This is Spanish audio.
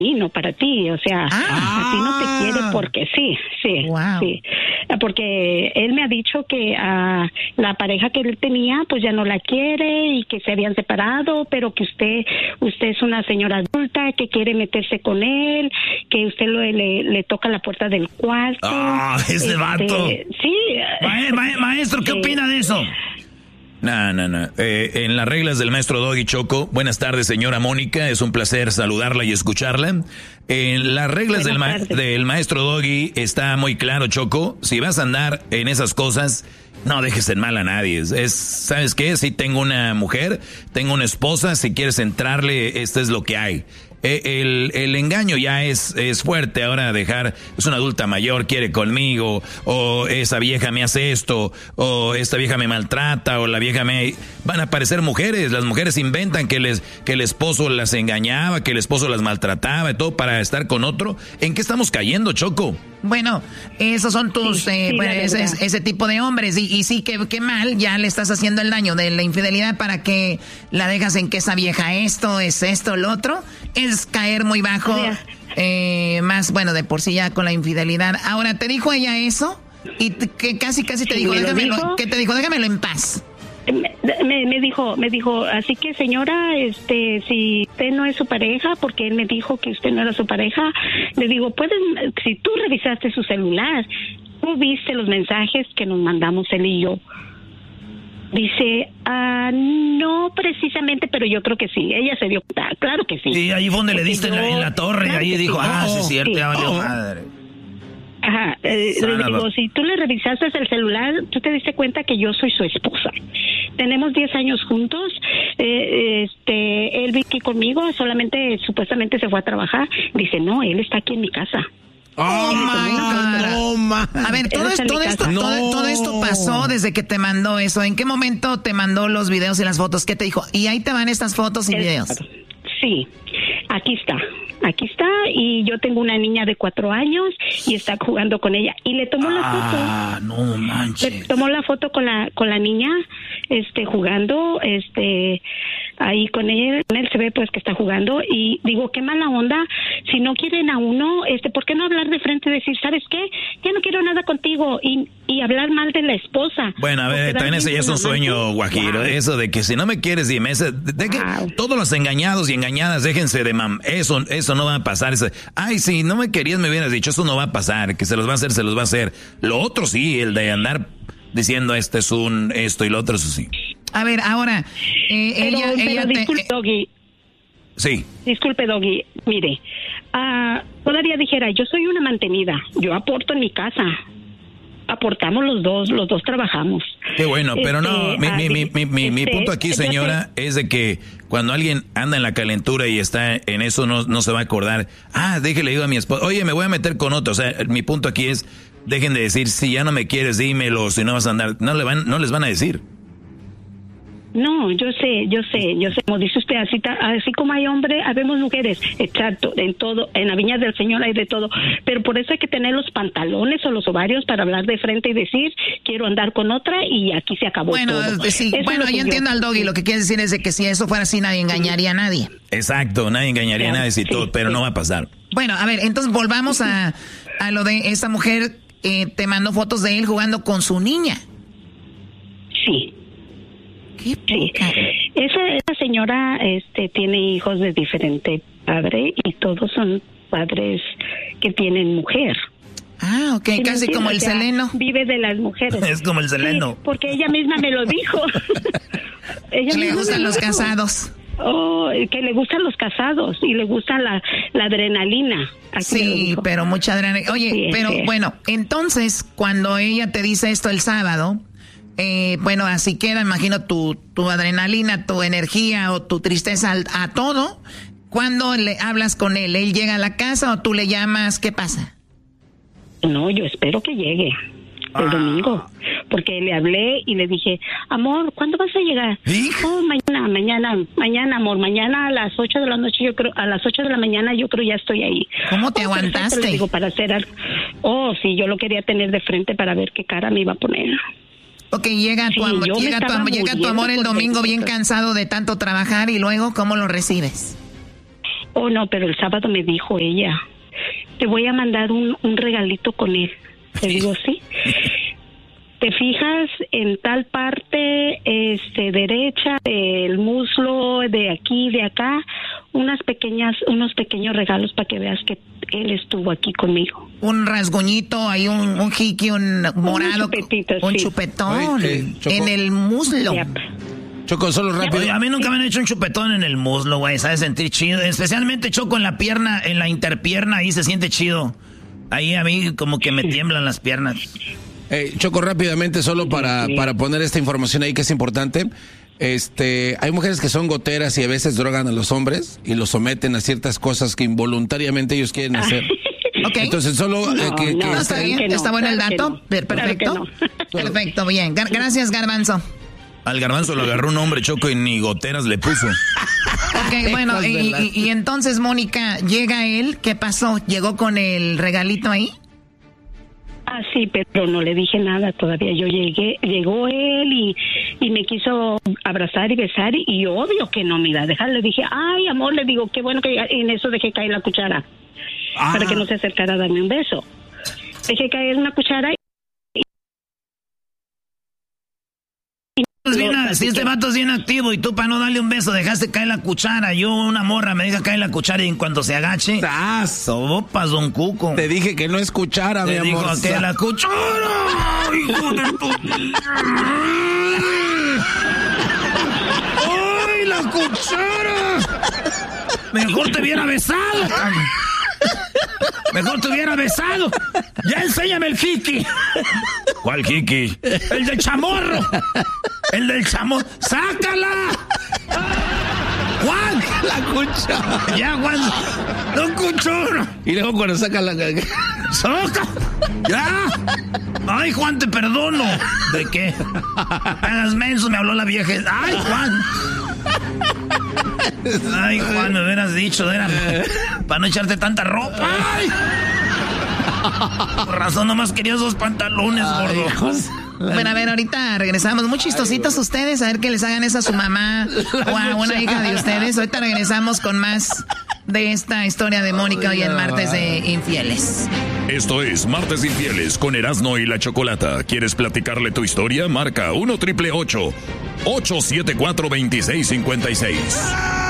y no para ti, o sea, a ti no te quiere porque sí, wow. Sí, porque él me ha dicho que la pareja que él tenía pues ya no la quiere y que se habían separado, pero que usted es una señora adulta que quiere meterse con él, que usted le toca la puerta del cuarto. Ese vato. Sí. Maestro, ¿qué opina de eso? No. En las reglas del maestro Doggy, Choco. Buenas tardes, señora Mónica. Es un placer saludarla y escucharla. En las reglas del maestro Doggy está muy claro, Choco. Si vas a andar en esas cosas, no dejes en mal a nadie. ¿Sabes qué? Si tengo una mujer, tengo una esposa, si quieres entrarle, esto es lo que hay. El engaño ya es fuerte. Ahora es una adulta mayor, quiere conmigo, o esa vieja me hace esto, o esta vieja me maltrata, o la vieja van a aparecer mujeres. Las mujeres inventan que el esposo las engañaba, que el esposo las maltrataba y todo para estar con otro. ¿En qué estamos cayendo, Choco? Bueno, esos son tus, ese tipo de hombres. Y sí, qué mal, ya le estás haciendo el daño de la infidelidad para que la dejas en que esa vieja es esto, lo otro. Es caer muy bajo, más, bueno, de por sí ya con la infidelidad. Ahora, ¿te dijo ella eso? Y que casi te dijo, ¿qué te dijo? Déjamelo en paz. Me dijo, así que señora, si usted no es su pareja, porque él me dijo que usted no era su pareja, le digo, si tú revisaste su celular, tú viste los mensajes que nos mandamos él y yo. Dice, no precisamente, pero yo creo que sí. Ella se dio cuenta, claro que sí. Y ahí fue donde le diste en la torre, claro ahí dijo, sí es cierto, sí. ya valió madre. Ajá, le digo, si tú le revisaste el celular, tú te diste cuenta que yo soy su esposa. Tenemos 10 años juntos. Él vive aquí conmigo, supuestamente se fue a trabajar. Dice, no, él está aquí en mi casa. Oh my God. A ver, todo esto pasó desde que te mandó eso. ¿En qué momento te mandó los videos y las fotos? ¿Qué te dijo? Y ahí te van estas fotos y videos. Sí, aquí está, y yo tengo una niña de 4 años y está jugando con ella y le tomó la foto. No manches. Le tomó la foto con la niña, jugando, ahí con él se ve pues que está jugando y digo, qué mala onda, si no quieren a uno, ¿por qué no hablar de frente y decir, ¿sabes qué? Ya no quiero nada contigo y hablar mal de la esposa? Bueno, a ver, también ese ya es un sueño guajiro, wow. Eso de que si no me quieres, dime, todos los engañados y engañadas, déjense de eso no va a pasar. Ay, si no me querías me hubieras dicho, eso no va a pasar, que se los va a hacer. Lo otro sí, el de andar diciendo esto y lo otro, eso sí. A ver, ahora, ella disculpe, Doggy. Sí. Disculpe, Doggy, mire, todavía dijera, yo soy una mantenida, yo aporto en mi casa. Aportamos los dos trabajamos. Qué bueno, pero no, mi punto aquí, señora, es de que cuando alguien anda en la calentura y está en eso, no se va a acordar, déjele digo a mi esposa, oye, me voy a meter con otro. O sea, mi punto aquí es, dejen de decir, si ya no me quieres, dímelo, si no vas a andar, no les van a decir. No, yo sé, como dice usted, así como hay hombres, habemos mujeres, exacto, en todo, en la viña del Señor hay de todo, pero por eso hay que tener los pantalones o los ovarios para hablar de frente y decir, quiero andar con otra y aquí se acabó todo. Sí, bueno, yo entiendo al Doggy, lo que quiere decir es de que si eso fuera así, nadie engañaría a nadie. Exacto, nadie engañaría a nadie, todo, pero no va a pasar. Bueno, a ver, entonces volvamos a lo de esta mujer, te mandó fotos de él jugando con su niña. Sí. Sí. Esa señora tiene hijos de diferente padre y todos son padres que tienen mujer. Ok, ¿sí casi como el Seleno? Vive de las mujeres. Es como el Seleno. Sí, porque ella misma me lo dijo. Le gustan los casados. Que le gustan los casados y le gusta la adrenalina. Sí, pero mucha adrenalina. Oye, sí, pero sí. Bueno, entonces, cuando ella te dice esto el sábado... bueno, así queda, imagino, tu adrenalina, tu energía o tu tristeza a todo. ¿Cuándo le hablas con él? ¿Él llega a la casa o tú le llamas? ¿Qué pasa? No, yo espero que llegue el domingo. Porque le hablé y le dije, amor, ¿cuándo vas a llegar? Mañana, amor, mañana a las 8 de la noche, yo creo, a las 8 de la mañana yo creo ya estoy ahí. ¿Cómo te aguantaste? Perfecto, le digo, para hacer algo. Sí, yo lo quería tener de frente para ver qué cara me iba a poner. Ok, llega tu amor el domingo bien cansado de tanto trabajar y luego, ¿cómo lo recibes? Oh, no, pero el sábado me dijo ella, te voy a mandar un regalito con él. Le digo, sí. Te fijas en tal parte, derecha, del muslo, de aquí, de acá, unos pequeños regalos para que veas que él estuvo aquí conmigo. Un rasguñito, hay un jiqui, un morado, un chupetón en el muslo. Yep. Choco, solo rápido. Oye, a mí nunca me han hecho un chupetón en el muslo, güey, ¿sabes? Sentir chido. Especialmente, Choco, en la pierna, en la interpierna, ahí se siente chido. Ahí a mí como que me tiemblan las piernas. Choco, rápidamente, solo para poner esta información ahí que es importante. Hay mujeres que son goteras y a veces drogan a los hombres y los someten a ciertas cosas que involuntariamente ellos quieren hacer. Okay. Entonces solo está bien, está bueno el dato. Perfecto. Perfecto, bien. Gracias, Garbanzo. Al Garbanzo lo agarró un hombre, Choco, y ni goteras le puso. Ok, bueno, y entonces, Mónica, llega él, ¿qué pasó? ¿Llegó con el regalito ahí? Ah, sí, pero no le dije nada todavía. Yo llegó él y me quiso abrazar y besar y obvio que no me iba a dejar. Le dije, ay, amor, le digo, qué bueno que en eso dejé caer la cuchara para que no se acercara a darme un beso. Dejé caer una cuchara Si este vato es bien activo y tú para no darle un beso dejaste caer la cuchara, yo una morra me deja caer la cuchara y en cuanto se agache, sopas, don Cuco. Te dije que no es cuchara, mi amor. Te dijo que la cuchara, hijo de tu... ¡Ay, la cuchara! Mejor te hubiera besado. Mejor te hubiera besado. Ya enséñame el jiqui. ¿Cuál jiqui? El del chamorro. El del chamorro. ¡Sácala! ¡Juan! La cuchara. Ya, Juan. ¡No, cuchara! Y luego cuando saca la... ¡Saca! ¡Ya! ¡Ay, Juan, te perdono! ¿De qué? Hagas menso, me habló la vieja. ¡Ay, Juan! Ay, Juan, me hubieras dicho, era para no echarte tanta ropa. Ay. Por razón, nomás quería esos pantalones, gordo. Bueno, a ver, ahorita regresamos. Muy chistositos ustedes, a ver que les hagan eso a su mamá o a una hija de ustedes. Ahorita regresamos con más de esta historia de Mónica hoy en Martes de Infieles. Esto es Martes de Infieles con Erasmo y la Chocolata. ¿Quieres platicarle tu historia? Marca 1-888-874-2656.